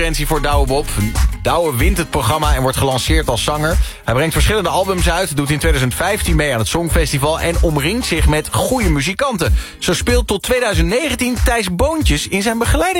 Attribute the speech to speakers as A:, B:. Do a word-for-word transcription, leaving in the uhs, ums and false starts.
A: voor Douwe Bob. Douwe wint het programma en wordt gelanceerd als zanger. Hij brengt verschillende albums uit, doet in twintig vijftien mee aan het Songfestival en omringt zich met goede muzikanten. Zo speelt tot twintig negentien Thijs Boontjes in zijn begeleiding.